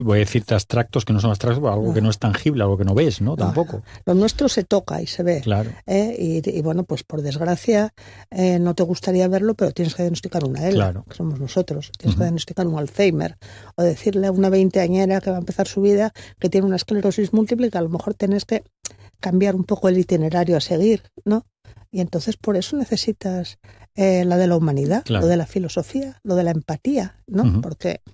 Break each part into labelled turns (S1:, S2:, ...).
S1: voy a decirte abstractos que no son abstractos, algo que no es tangible, algo que no ves, ¿no? Tampoco.
S2: Lo nuestro se toca y se ve.
S1: Claro.
S2: Y bueno, pues por desgracia no te gustaría verlo, pero tienes que diagnosticar una ELA,
S1: Claro.
S2: que somos nosotros. Tienes que diagnosticar un Alzheimer o decirle a una veinteañera que va a empezar su vida que tiene una esclerosis múltiple y que a lo mejor tienes que cambiar un poco el itinerario a seguir, ¿no? Y entonces por eso necesitas la de la humanidad,
S1: claro.
S2: lo de la filosofía, lo de la empatía, ¿no?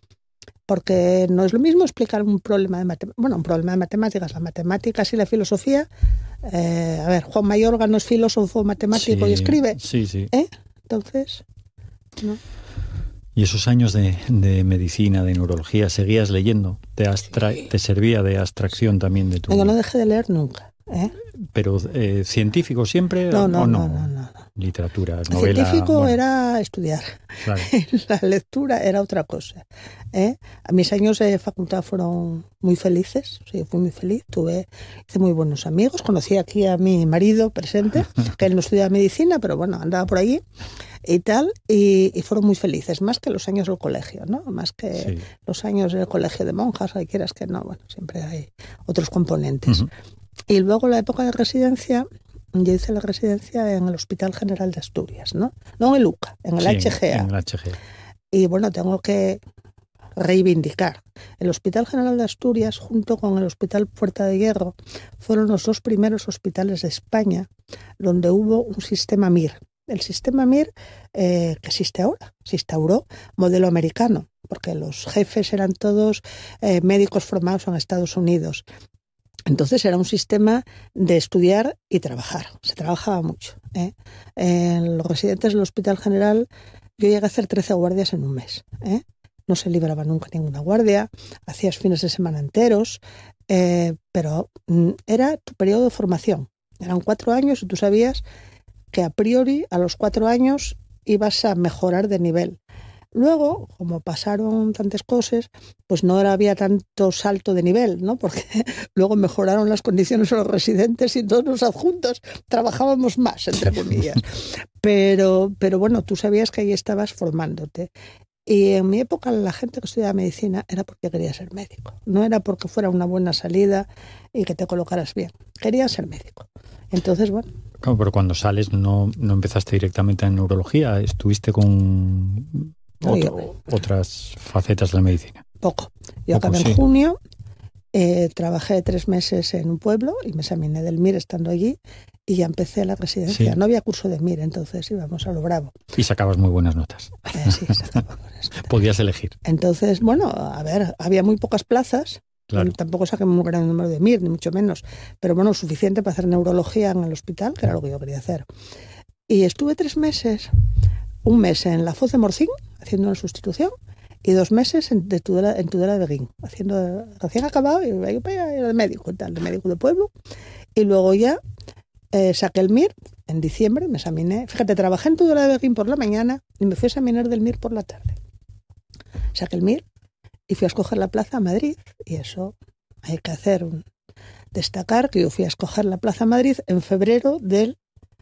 S2: Porque no es lo mismo explicar un problema de matemáticas. Un problema de matemáticas, las matemáticas y la filosofía. A ver, Juan Mayorga no es filósofo, matemático y escribe.
S1: Sí.
S2: Entonces, ¿no?
S1: ¿Y esos años de medicina, de neurología, seguías leyendo? ¿Te servía de abstracción también de tu...?
S2: Yo no dejé de leer nunca.
S1: ¿Pero científico siempre
S2: no,
S1: o no?
S2: No.
S1: Literatura, novela...
S2: Científico era estudiar.
S1: Claro.
S2: La lectura era otra cosa. A mis años de facultad fueron muy felices. Sí, fui muy feliz. Hice muy buenos amigos. Conocí aquí a mi marido presente, que él no estudiaba medicina, pero bueno, andaba por allí y tal. Y fueron muy felices, más que los años del colegio, ¿no? Más que los años del colegio de monjas, hay quieras que no. Bueno, siempre hay otros componentes. Y luego la época de residencia, yo hice la residencia en el Hospital General de Asturias, ¿no? No en el UCA, en el HGA.
S1: En el HGA.
S2: Y bueno, tengo que reivindicar. El Hospital General de Asturias, junto con el Hospital Puerta de Hierro, fueron los dos primeros hospitales de España donde hubo un sistema MIR. El sistema MIR, que existe ahora, se instauró modelo americano, porque los jefes eran todos médicos formados en Estados Unidos. Entonces era un sistema de estudiar y trabajar. Se trabajaba mucho. En los residentes del Hospital General yo llegué a hacer 13 guardias en un mes. No se libraba nunca ninguna guardia, hacías fines de semana enteros, pero era tu periodo de formación. Eran 4 años y tú sabías que a priori a los 4 años ibas a mejorar de nivel. Luego, como pasaron tantas cosas, pues no había tanto salto de nivel, ¿no? Porque luego mejoraron las condiciones de los residentes y todos los adjuntos trabajábamos más, entre comillas. Pero bueno, tú sabías que ahí estabas formándote. Y en mi época la gente que estudiaba medicina era porque quería ser médico. No era porque fuera una buena salida y que te colocaras bien. Quería ser médico. Entonces, bueno.
S1: Claro, pero cuando sales no empezaste directamente en neurología, estuviste con... otras facetas de la medicina.
S2: Poco. Yo acabé en junio, trabajé 3 meses en un pueblo y me examiné del MIR estando allí y ya empecé la residencia. No había curso de MIR, entonces íbamos a lo bravo.
S1: Y sacabas muy buenas notas.
S2: Sí, sacaba buenas notas.
S1: Podías elegir.
S2: Entonces, bueno, a ver, había muy pocas plazas. Claro. Tampoco saqué un gran número de MIR, ni mucho menos. Pero bueno, suficiente para hacer neurología en el hospital, que era lo que yo quería hacer. Y estuve 3 meses, un mes en la Foz de Morcín, haciendo una sustitución, y 2 meses en Tudela de Beguín, haciendo recién acabado, y era de médico, de médico de pueblo. Y luego ya saqué el MIR en diciembre, me examiné. Fíjate, trabajé en Tudela de Beguín por la mañana y me fui a examinar del MIR por la tarde. Saqué el MIR y fui a escoger la plaza a Madrid, y eso hay que destacar que yo fui a escoger la plaza a Madrid en febrero del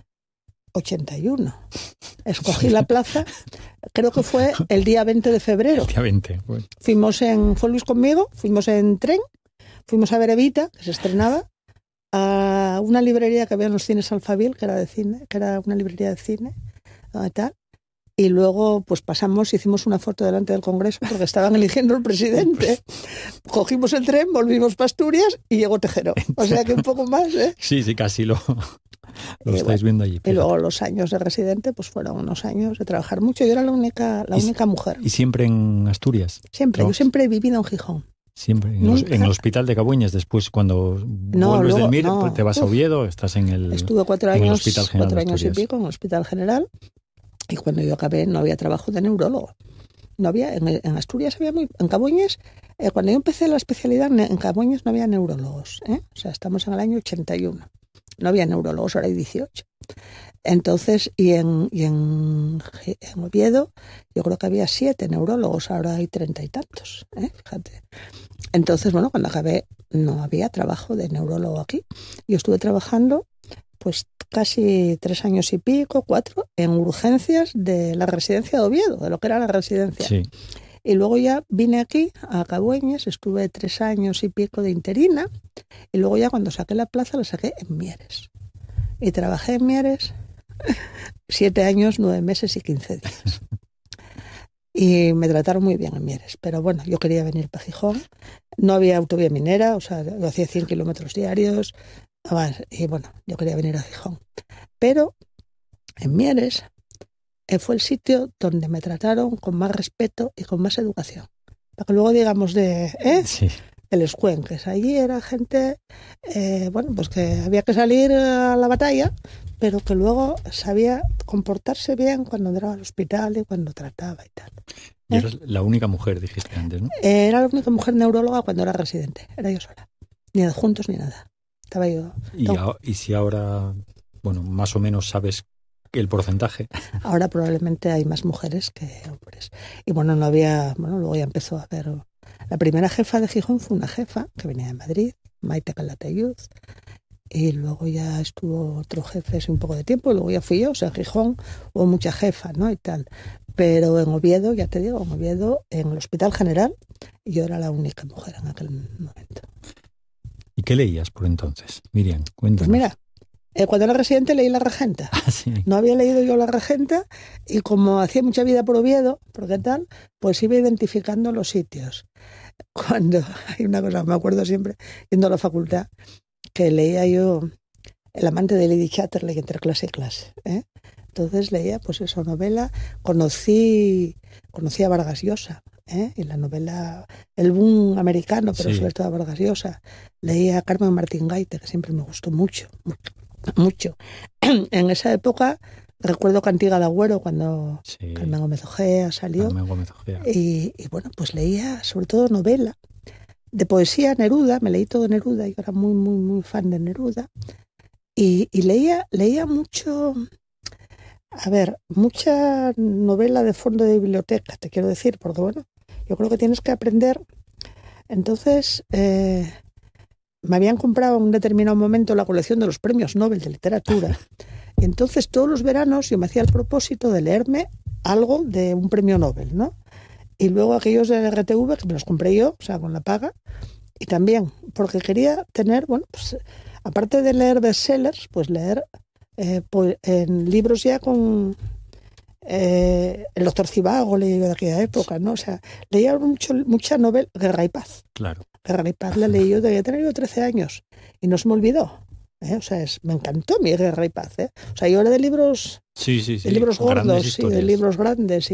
S2: 81. Escogí la plaza, creo que fue el día 20 de febrero.
S1: El día 20, bueno.
S2: Fue Luis conmigo, fuimos en tren, fuimos a ver Evita, que se estrenaba, a una librería que había en los cines Alfabil, que era de cine, que era una librería de cine, tal. Y luego pues pasamos, hicimos una foto delante del Congreso porque estaban eligiendo el presidente. Cogimos el tren, volvimos para Asturias y llegó Tejero. O sea que un poco más, ¿eh?
S1: Sí, casi lo estáis viendo allí. Fíjate.
S2: Y luego los años de residente pues fueron unos años de trabajar mucho. Yo era la única mujer.
S1: ¿Y siempre en Asturias?
S2: Siempre, yo siempre he vivido en Gijón.
S1: Siempre, en el hospital de Cabueñas. Después cuando vuelves del MIR te vas a Oviedo, estás en el
S2: Estuve 4 años,
S1: en el Hospital General
S2: 4 años y pico en el Hospital General. Y cuando yo acabé no había trabajo de neurólogo. No había, en Asturias había en Cabueñas, cuando yo empecé la especialidad en Cabueñas no había neurólogos. O sea, estamos en el año 81. No había neurólogos, ahora hay 18. Entonces, y en Oviedo, yo creo que había 7 neurólogos, ahora hay 30 y tantos. Fíjate. Entonces, bueno, cuando acabé no había trabajo de neurólogo aquí. Yo estuve trabajando pues casi 3 años y pico, 4, en urgencias de la residencia de Oviedo, de lo que era la residencia.
S1: Sí.
S2: Y luego ya vine aquí a Cabueñes, estuve 3 años y pico de interina, y luego ya cuando saqué la plaza la saqué en Mieres. Y trabajé en Mieres 7 años, 9 meses y 15 días. Y me trataron muy bien en Mieres, pero bueno, yo quería venir para Gijón. No había autovía minera, o sea, yo hacía 100 kilómetros diarios, y bueno, yo quería venir a Gijón. Pero en Mieres fue el sitio donde me trataron con más respeto y con más educación. Para que luego digamos
S1: Sí.
S2: de los cuenques. Allí era gente, bueno, pues que había que salir a la batalla, pero que luego sabía comportarse bien cuando entraba al hospital y cuando trataba y tal.
S1: Y eras la única mujer, dijiste antes, ¿no?
S2: Era la única mujer neuróloga cuando era residente. Era yo sola. Ni adjuntos ni nada. Estaba yo.
S1: Y si ahora, bueno, más o menos sabes el porcentaje.
S2: Ahora probablemente hay más mujeres que hombres. Y bueno, no había, bueno, luego ya empezó a haber. La primera jefa de Gijón fue una jefa que venía de Madrid, Maite Calatayud, y luego ya estuvo otro jefe hace un poco de tiempo, y luego ya fui yo. O sea, en Gijón hubo mucha jefa, ¿no? Y tal. Pero en Oviedo, ya te digo, en Oviedo, en el Hospital General, yo era la única mujer en aquel momento.
S1: ¿Y qué leías por entonces, Miriam? Cuéntanos.
S2: Pues mira, cuando era residente leí La Regenta.
S1: Sí.
S2: No había leído yo La Regenta, y como hacía mucha vida por Oviedo, porque tal, pues iba identificando los sitios. Cuando hay una cosa, me acuerdo siempre, yendo a la facultad, que leía yo El amante de Lady Chatterley entre clase y clase. Entonces leía, pues eso, novela. Conocí a Vargas Llosa, y la novela, el boom americano, pero
S1: Sí.
S2: sobre todo a Vargas Llosa. Leía a Carmen Martín Gaite, que siempre me gustó mucho, mucho. En esa época recuerdo Cantiga de Agüero, cuando
S1: Sí.
S2: Carmen Gómez Ojea salió.
S1: Carmen Gómez Ojea.
S2: Y bueno, pues leía sobre todo novela. De poesía, Neruda, me leí todo Neruda, yo era muy, muy, muy fan de Neruda. Y leía mucho, a ver, mucha novela de fondo de biblioteca, te quiero decir, porque bueno, yo creo que tienes que aprender. Entonces, me habían comprado en un determinado momento la colección de los premios Nobel de literatura. Y entonces todos los veranos yo me hacía el propósito de leerme algo de un premio Nobel, ¿no? Y luego aquellos de RTV, que me los compré yo, o sea, con la paga. Y también, porque quería tener, bueno, pues aparte de leer bestsellers, pues leer en libros ya con el doctor Zivago, leí yo de aquella época, ¿no? O sea, leía mucha novela, Guerra y Paz.
S1: Claro.
S2: Guerra y Paz la leí yo, debía tener yo 13 años. Y no se me olvidó. O sea, me encantó mi Guerra y Paz. O sea, yo era de libros...
S1: Sí.
S2: De libros gordos y de libros grandes.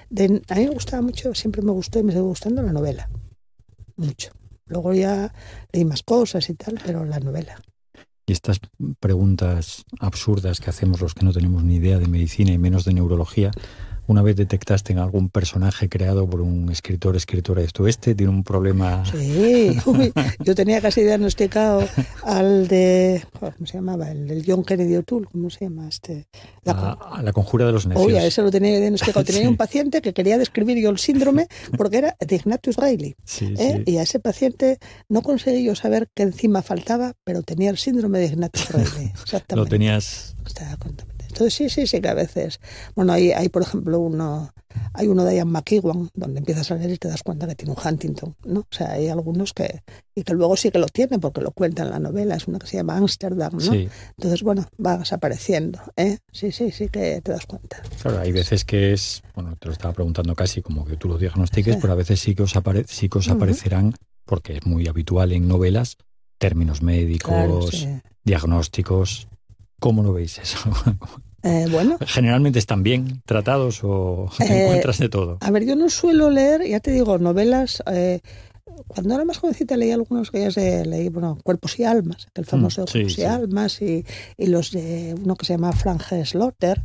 S2: A mí me gustaba mucho, siempre me gustó y me sigue gustando la novela. Mucho. Luego ya leí más cosas y tal, pero la novela.
S1: Y estas preguntas absurdas que hacemos los que no tenemos ni idea de medicina y menos de neurología, ¿una vez detectaste en algún personaje creado por un escritora de esto? Tiene un problema...
S2: Sí, yo tenía casi diagnosticado al de... ¿Cómo se llamaba? El del John Kennedy O'Toole, ¿cómo se llama este?
S1: La conjura de los necios.
S2: Oye, ese lo tenía diagnosticado. Tenía
S1: Sí.
S2: un paciente que quería describir yo el síndrome porque era de Ignatius Reilly.
S1: Sí.
S2: Y a ese paciente no conseguí yo saber qué enzima faltaba, pero tenía el síndrome de Ignatius Reilly. Exactamente.
S1: Lo tenías...
S2: Estaba contento. Entonces sí que a veces, bueno, hay por ejemplo hay uno de Ian McEwan donde empiezas a leer y te das cuenta que tiene un Huntington, ¿no? O sea, hay algunos que luego sí que lo tienen porque lo cuenta en la novela, es una que se llama Ámsterdam, ¿no?
S1: Sí.
S2: Entonces, bueno, va desapareciendo, Sí que te das cuenta.
S1: Claro, hay veces que es, bueno, te lo estaba preguntando casi como que tú lo diagnostiques,
S2: Sí.
S1: pero a veces sí que os aparecerán, porque es muy habitual en novelas, términos médicos,
S2: Claro, sí.
S1: diagnósticos. ¿Cómo lo veis eso?
S2: Bueno,
S1: ¿Generalmente están bien tratados o te encuentras de todo?
S2: a ver, yo no suelo leer, ya te digo, novelas. Cuando era más jovencita leí algunos que ya leí, bueno, Cuerpos y Almas, el famoso Cuerpos y Almas, y los de uno que se llama Frank G. Slaughter.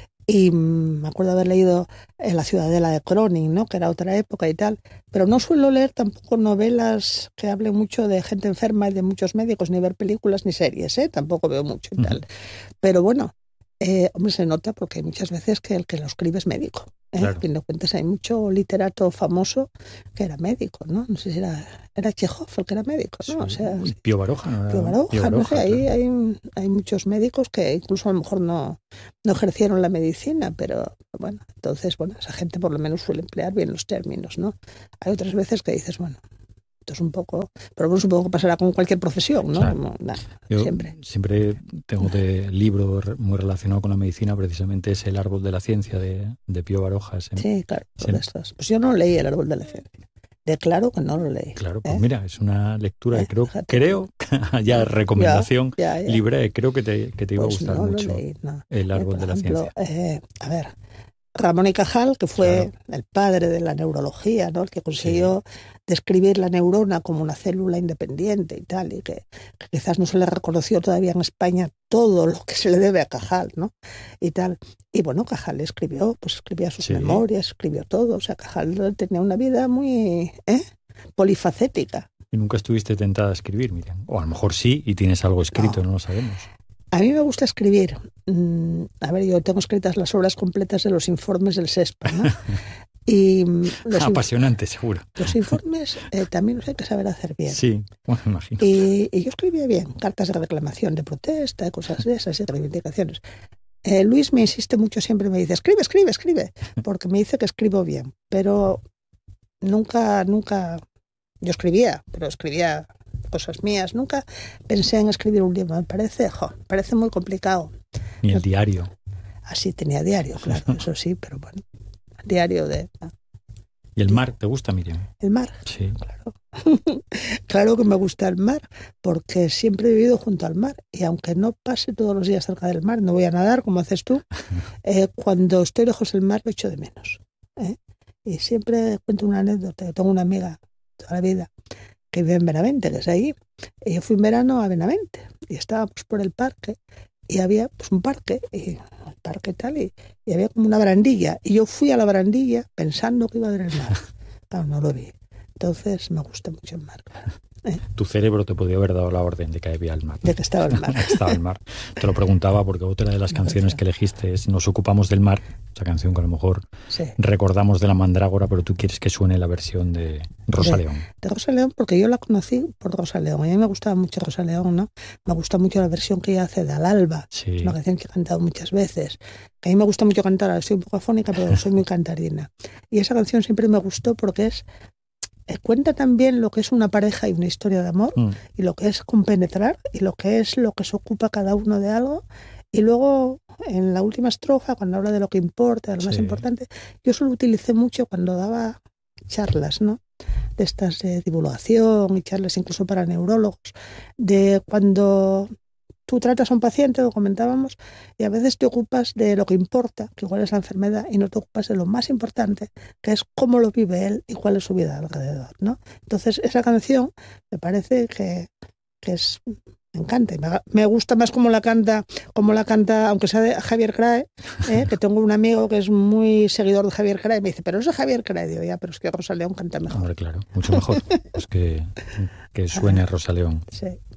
S2: Y me acuerdo haber leído La Ciudadela de Cronin, ¿no? Que era otra época y tal. Pero no suelo leer tampoco novelas que hablen mucho de gente enferma y de muchos médicos, ni ver películas ni series, Tampoco veo mucho y tal. Pero bueno, hombre, se nota porque hay muchas veces que el que lo escribe es médico.
S1: Claro.
S2: A fin de cuentas hay mucho literato famoso que era médico, ¿no? No sé si era Chekhov el que era médico, ¿no?
S1: Sí.
S2: O sea,
S1: Pío Baroja, ¿no?
S2: Pío Baroja, no sé,
S1: claro.
S2: hay muchos médicos que incluso a lo mejor no ejercieron la medicina, pero bueno, entonces, bueno, esa gente por lo menos suele emplear bien los términos, ¿no? Hay otras veces que dices, bueno, esto es un poco, pero bueno, supongo que pasará con cualquier profesión, ¿no?
S1: Claro.
S2: Como,
S1: Yo
S2: siempre
S1: tengo de libro muy relacionado con la medicina, precisamente es El árbol de la ciencia de Pío Baroja.
S2: Sí, claro, por estas. Pues yo no leí El árbol de la ciencia. Declaro que no lo leí.
S1: Claro, pues mira, es una lectura que creo ya recomendación
S2: ya.
S1: libre, creo que te iba a gustar mucho.
S2: Lo leí, no.
S1: El árbol de la ciencia.
S2: A ver, Ramón y Cajal, que fue el padre de la neurología, ¿no? El que consiguió describir la neurona como una célula independiente y tal, y que quizás no se le reconoció todavía en España todo lo que se le debe a Cajal, ¿no? Y tal. Y bueno, Cajal escribía sus memorias, escribió todo. O sea, Cajal tenía una vida muy polifacética.
S1: ¿Y nunca estuviste tentada a escribir, Miriam? O a lo mejor sí, y tienes algo escrito, no lo sabemos.
S2: A mí me gusta escribir. A ver, yo tengo escritas las obras completas de los informes del SESPA, ¿no? Y
S1: apasionante, seguro.
S2: Los informes también los hay que saber hacer bien.
S1: Sí, bueno, me imagino.
S2: Y yo escribía bien, cartas de reclamación, de protesta, cosas de esas y reivindicaciones. Luis me insiste mucho, siempre me dice, escribe, porque me dice que escribo bien, pero nunca, yo escribía, pero escribía cosas mías, nunca pensé en escribir un libro, me parece muy complicado.
S1: Ni el diario.
S2: Así tenía diario, claro, eso sí, pero bueno, diario de...
S1: ¿Y el mar te gusta, Miriam?
S2: ¿El mar?
S1: Sí.
S2: Claro. Claro que me gusta el mar, porque siempre he vivido junto al mar, y aunque no pase todos los días cerca del mar, no voy a nadar como haces tú, cuando estoy lejos del mar lo echo de menos. Y siempre cuento una anécdota. Yo tengo una amiga toda la vida que vive en Benavente, que es ahí, y yo fui en verano a Benavente, y estábamos por el parque, y había pues un parque, y había como una barandilla, y yo fui a la barandilla pensando que iba a ver el mar. Claro, no lo vi. Entonces me gusta mucho el mar.
S1: Tu cerebro te podía haber dado la orden de que había el mar.
S2: De que estaba el mar.
S1: Estaba el mar. Te lo preguntaba porque otra de las canciones que elegiste es Nos ocupamos del mar, esa canción que a lo mejor recordamos de la Mandrágora, pero tú quieres que suene la versión de Rosa León.
S2: De Rosa León, porque yo la conocí por Rosa León. A mí me gustaba mucho Rosa León, ¿no? Me gusta mucho la versión que ella hace de Al Alba. Es una canción que he cantado muchas veces. A mí me gusta mucho cantar, soy un poco afónica, pero soy muy cantarina. Y esa canción siempre me gustó porque cuenta también lo que es una pareja y una historia de amor, y lo que es compenetrar, y lo que se ocupa cada uno de algo. Y luego, en la última estrofa, cuando habla de lo que importa, de lo más importante, yo eso lo utilicé mucho cuando daba charlas, ¿no? De estas de divulgación y charlas incluso para neurólogos, de cuando tú tratas a un paciente, lo comentábamos, y a veces te ocupas de lo que importa, que igual es la enfermedad, y no te ocupas de lo más importante, que es cómo lo vive él y cuál es su vida alrededor, ¿no? Entonces, esa canción me parece que es... Me encanta, me gusta más como la canta, aunque sea de Javier Crae, que tengo un amigo que es muy seguidor de Javier Crae, y me dice, pero es de Javier Crae, digo, ya, pero es que Rosa León canta mejor.
S1: Hombre, claro, mucho mejor, pues que suene Rosa León.
S2: Sí.